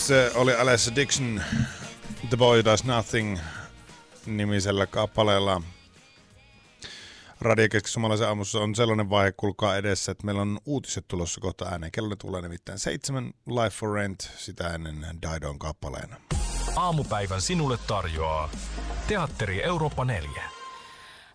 Se oli Alessa Dixon, The Boy Does Nothing -nimisellä kappaleella. Radiokeskus-suomalaisen aamussa on sellainen vaihe, kuulkaa edessä, että meillä on uutiset tulossa kohta ääneen. Kello tulee nimittäin 7, Life for Rent, sitä ennen Didon kappaleena. Aamupäivän sinulle tarjoaa Teatteri Eurooppa 4.